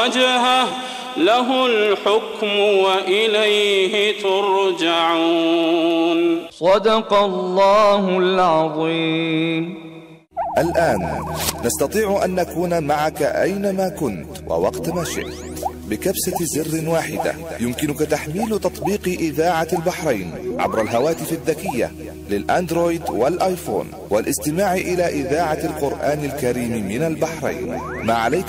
وجهه له الحكم وإليه ترجعون. صدق الله العظيم. الآن نستطيع أن نكون معك أينما كنت ووقت ما شئت. بكبسة زر واحدة يمكنك تحميل تطبيق إذاعة البحرين عبر الهواتف الذكية للأندرويد والآيفون والاستماع إلى إذاعة القرآن الكريم من البحرين. ما عليك